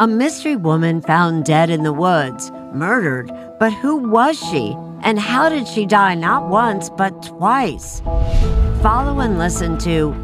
A mystery woman found dead in the woods, murdered, but who was she? And how did she die not once, but twice? Follow and listen to